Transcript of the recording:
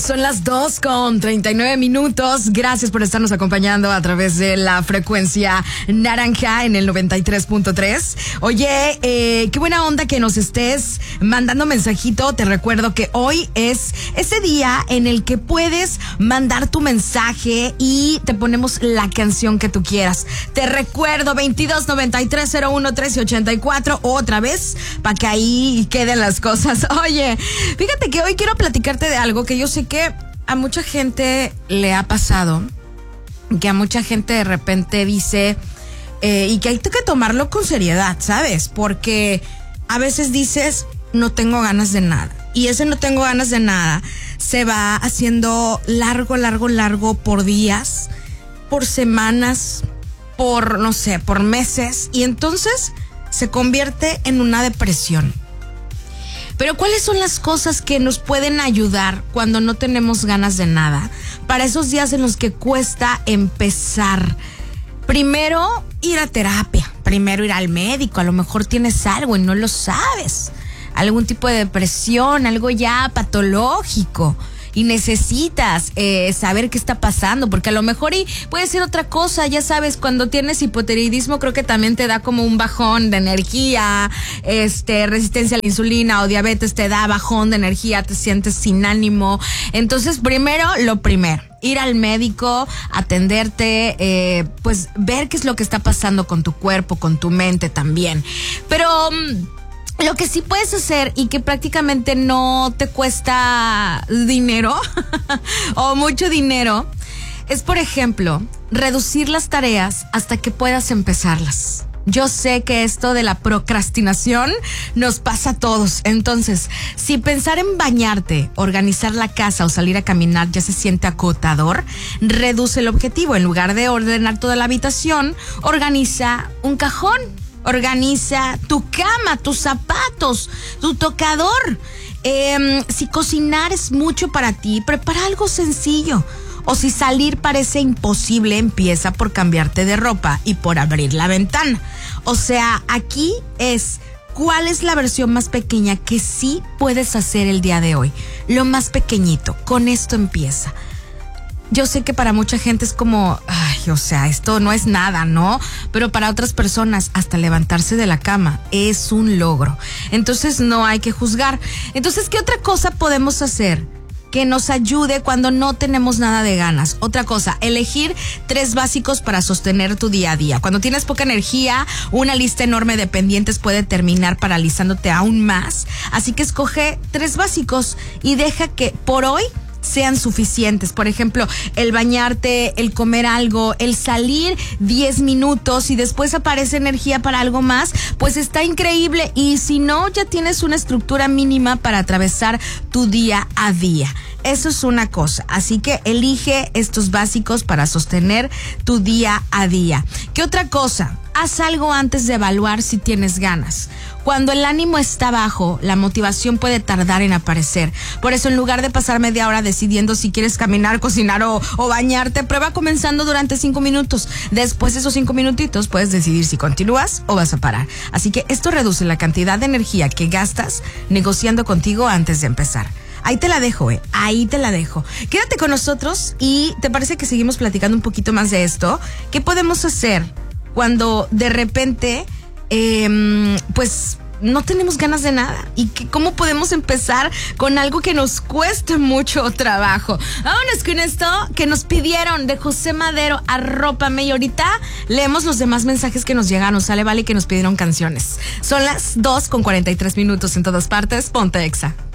Son las 2:39. Gracias por estarnos acompañando a través de la frecuencia naranja en el 93.3. Oye, qué buena onda que nos estés mandando mensajito. Te recuerdo que hoy es ese día en el que puedes mandar tu mensaje y te ponemos la canción que tú quieras. Te recuerdo 2293-01-1384 otra vez para que ahí queden las cosas. Oye, fíjate que hoy quiero platicarte de algo que yo sé que a mucha gente le ha pasado, que a mucha gente de repente dice y que hay que tomarlo con seriedad, ¿sabes? Porque a veces dices, no tengo ganas de nada. Y ese no tengo ganas de nada se va haciendo largo por días, por semanas, por, no sé, por meses. Y entonces se convierte en una depresión. Pero ¿cuáles son las cosas que nos pueden ayudar cuando no tenemos ganas de nada? Para esos días en los que cuesta empezar. Primero, ir a terapia. Primero, ir al médico. A lo mejor tienes algo y no lo sabes. Algún tipo de depresión, algo ya patológico. Y necesitas saber qué está pasando, porque a lo mejor puede ser otra cosa. Ya sabes, cuando tienes hipotiroidismo creo que también te da como un bajón de energía, resistencia a la insulina o diabetes te da bajón de energía, te sientes sin ánimo. Entonces, lo primero, ir al médico, atenderte, pues ver qué es lo que está pasando con tu cuerpo, con tu mente también. Pero lo que sí puedes hacer y que prácticamente no te cuesta dinero o mucho dinero es, por ejemplo, reducir las tareas hasta que puedas empezarlas. Yo sé que esto de la procrastinación nos pasa a todos. Entonces, si pensar en bañarte, organizar la casa o salir a caminar ya se siente agotador, reduce el objetivo. En lugar de ordenar toda la habitación, organiza un cajón. Organiza tu cama, tus zapatos, tu tocador. Si cocinar es mucho para ti, prepara algo sencillo. O si salir parece imposible, empieza por cambiarte de ropa y por abrir la ventana. O sea, aquí es cuál es la versión más pequeña que sí puedes hacer el día de hoy. Lo más pequeñito, con esto empieza. Yo sé que para mucha gente es como, esto no es nada, ¿no? Pero para otras personas, hasta levantarse de la cama es un logro. Entonces no hay que juzgar. Entonces, ¿qué otra cosa podemos hacer que nos ayude cuando no tenemos nada de ganas? Otra cosa, elegir 3 básicos para sostener tu día a día. Cuando tienes poca energía, una lista enorme de pendientes puede terminar paralizándote aún más. Así que escoge 3 básicos y deja que por hoy sean suficientes. Por ejemplo, el bañarte, el comer algo, el salir 10 minutos y después aparece energía para algo más, pues está increíble. Y si no, ya tienes una estructura mínima para atravesar tu día a día. Eso es una cosa. Así que elige estos básicos para sostener tu día a día. ¿Qué otra cosa? Haz algo antes de evaluar si tienes ganas. Cuando el ánimo está bajo, la motivación puede tardar en aparecer. Por eso, en lugar de pasar media hora decidiendo si quieres caminar, cocinar o bañarte, prueba comenzando durante 5 minutos. Después de esos 5 minutitos, puedes decidir si continúas o vas a parar. Así que esto reduce la cantidad de energía que gastas negociando contigo antes de empezar. Ahí te la dejo, ahí te la dejo. Quédate con nosotros y ¿te parece que seguimos platicando un poquito más de esto? ¿Qué podemos hacer cuando de repente pues no tenemos ganas de nada? ¿Y cómo podemos empezar con algo que nos cuesta mucho trabajo? Vámonos con esto que nos pidieron de José Madero, Arrópame. Y ahorita leemos los demás mensajes que nos llegaron, ¿sale? Vale, que nos pidieron canciones. Son las 2:43 en todas partes. Ponte Exa.